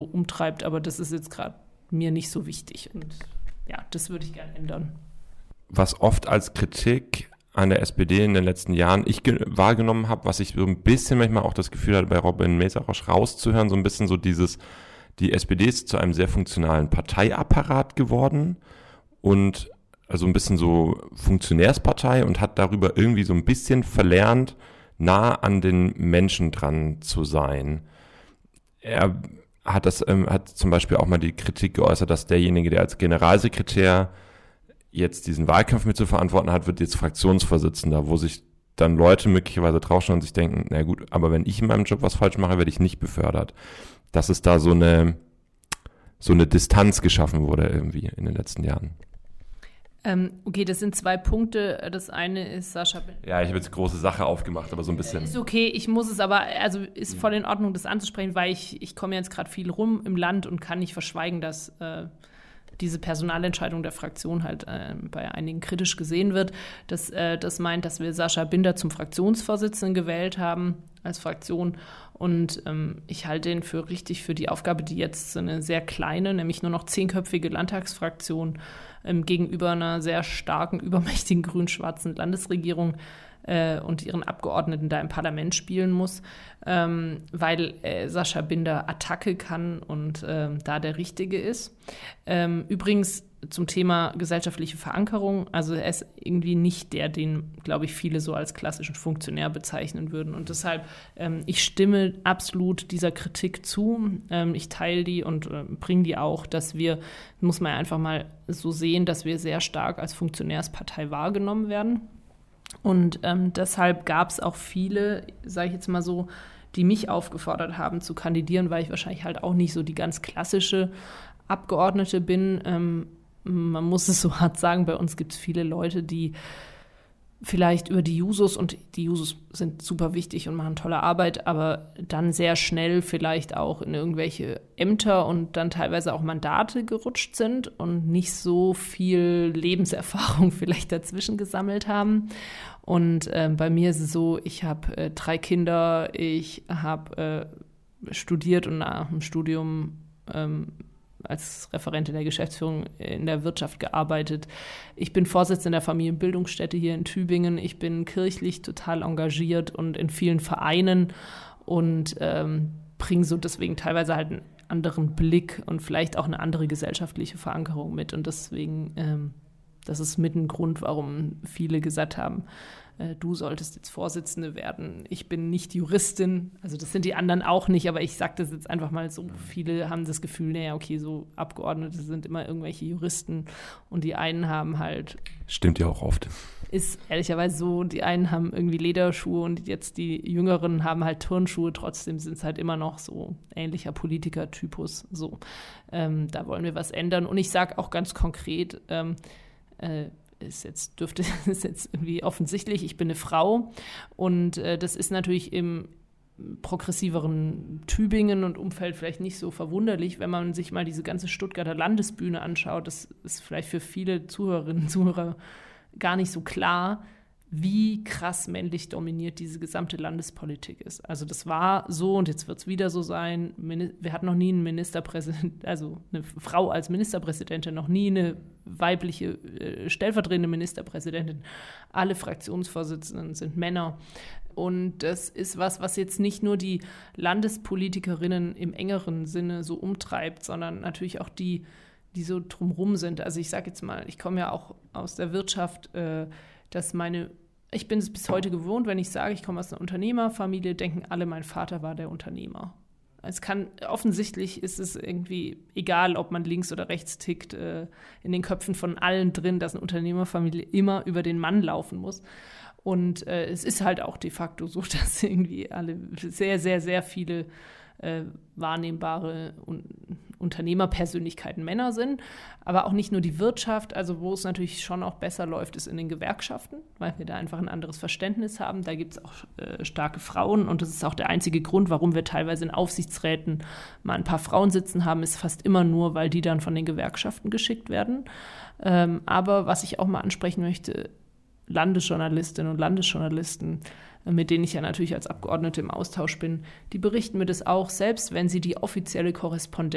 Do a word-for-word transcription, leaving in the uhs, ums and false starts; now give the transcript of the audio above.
umtreibt, aber das ist jetzt gerade mir nicht so wichtig. Und ja, das würde ich gerne ändern. Was oft als Kritik an der S P D in den letzten Jahren ich ge- wahrgenommen habe, was ich so ein bisschen manchmal auch das Gefühl hatte, bei Robin Mesarosch rauszuhören, so ein bisschen so dieses, die S P D ist zu einem sehr funktionalen Parteiapparat geworden und also ein bisschen so Funktionärspartei und hat darüber irgendwie so ein bisschen verlernt, nah an den Menschen dran zu sein. Er hat das, ähm, hat zum Beispiel auch mal die Kritik geäußert, dass derjenige, der als Generalsekretär jetzt diesen Wahlkampf mit zu verantworten hat, wird jetzt Fraktionsvorsitzender, wo sich dann Leute möglicherweise draufschauen und sich denken, na gut, aber wenn ich in meinem Job was falsch mache, werde ich nicht befördert. Dass es da so eine, so eine Distanz geschaffen wurde irgendwie in den letzten Jahren. Ähm, okay, das sind zwei Punkte. Das eine ist Sascha Binder. Ja, ich habe jetzt große Sache aufgemacht, aber so ein bisschen. Ist okay, ich muss es aber, also ist voll in Ordnung, das anzusprechen, weil ich, ich komme jetzt gerade viel rum im Land und kann nicht verschweigen, dass äh, diese Personalentscheidung der Fraktion halt äh, bei einigen kritisch gesehen wird. Das, äh, das meint, dass wir Sascha Binder zum Fraktionsvorsitzenden gewählt haben als Fraktion. Und ähm, ich halte ihn für richtig für die Aufgabe, die jetzt eine sehr kleine, nämlich nur noch zehnköpfige Landtagsfraktion ähm, gegenüber einer sehr starken, übermächtigen grün-schwarzen Landesregierung äh, und ihren Abgeordneten da im Parlament spielen muss, ähm, weil äh, Sascha Binder Attacke kann und äh, da der Richtige ist. Ähm, übrigens zum Thema gesellschaftliche Verankerung, also er ist irgendwie nicht der, den, glaube ich, viele so als klassischen Funktionär bezeichnen würden. Und deshalb, ähm, ich stimme absolut dieser Kritik zu. Ähm, ich teile die und äh, bringe die auch, dass wir, muss man ja einfach mal so sehen, dass wir sehr stark als Funktionärspartei wahrgenommen werden. Und ähm, deshalb gab es auch viele, sage ich jetzt mal so, die mich aufgefordert haben zu kandidieren, weil ich wahrscheinlich halt auch nicht so die ganz klassische Abgeordnete bin. Ähm, man muss es so hart sagen, bei uns gibt es viele Leute, die vielleicht über die Jusos, und die Jusos sind super wichtig und machen tolle Arbeit, aber dann sehr schnell vielleicht auch in irgendwelche Ämter und dann teilweise auch Mandate gerutscht sind und nicht so viel Lebenserfahrung vielleicht dazwischen gesammelt haben. Und äh, bei mir ist es so, ich habe äh, drei Kinder, ich habe äh, studiert und nach dem Studium ähm, als Referentin der Geschäftsführung in der Wirtschaft gearbeitet. Ich bin Vorsitzende der Familienbildungsstätte hier in Tübingen. Ich bin kirchlich total engagiert und in vielen Vereinen und ähm, bringe so deswegen teilweise halt einen anderen Blick und vielleicht auch eine andere gesellschaftliche Verankerung mit. Und deswegen, ähm, das ist mit ein Grund, warum viele gesagt haben, du solltest jetzt Vorsitzende werden. Ich bin nicht Juristin, also das sind die anderen auch nicht, aber ich sage das jetzt einfach mal so. Viele haben das Gefühl, naja, okay, so Abgeordnete sind immer irgendwelche Juristen und die einen haben halt... Stimmt ja auch oft. Ist ehrlicherweise so, die einen haben irgendwie Lederschuhe und jetzt die Jüngeren haben halt Turnschuhe, trotzdem sind es halt immer noch so ähnlicher Politikertypus. So, ähm, da wollen wir was ändern. Und ich sage auch ganz konkret, ähm, äh, ist jetzt, dürfte, ist jetzt irgendwie offensichtlich, ich bin eine Frau und äh, das ist natürlich im progressiveren Tübingen und Umfeld vielleicht nicht so verwunderlich, wenn man sich mal diese ganze Stuttgarter Landesbühne anschaut. Das ist vielleicht für viele Zuhörerinnen und Zuhörer gar nicht so klar, wie krass männlich dominiert diese gesamte Landespolitik ist. Also das war so und jetzt wird es wieder so sein. Wir hatten noch nie einen Ministerpräsident, also eine Frau als Ministerpräsidentin, noch nie eine weibliche äh, stellvertretende Ministerpräsidentin. Alle Fraktionsvorsitzenden sind Männer. Und das ist was, was jetzt nicht nur die Landespolitikerinnen im engeren Sinne so umtreibt, sondern natürlich auch die, die so drumrum sind. Also ich sage jetzt mal, ich komme ja auch aus der Wirtschaft, äh, dass meine, ich bin es bis heute gewohnt, wenn ich sage, ich komme aus einer Unternehmerfamilie, denken alle, mein Vater war der Unternehmer. Es kann, offensichtlich ist es irgendwie egal, ob man links oder rechts tickt, äh, in den Köpfen von allen drin, dass eine Unternehmerfamilie immer über den Mann laufen muss. Und äh, es ist halt auch de facto so, dass irgendwie alle sehr, sehr, sehr viele äh, wahrnehmbare Un- Unternehmerpersönlichkeiten Männer sind, aber auch nicht nur die Wirtschaft, also wo es natürlich schon auch besser läuft, ist in den Gewerkschaften, weil wir da einfach ein anderes Verständnis haben. Da gibt es auch äh, starke Frauen und das ist auch der einzige Grund, warum wir teilweise in Aufsichtsräten mal ein paar Frauen sitzen haben, ist fast immer nur, weil die dann von den Gewerkschaften geschickt werden. Ähm, aber was ich auch mal ansprechen möchte, Landesjournalistinnen und Landesjournalisten, mit denen ich ja natürlich als Abgeordnete im Austausch bin, die berichten mir das auch, selbst wenn sie die offizielle Korrespondenz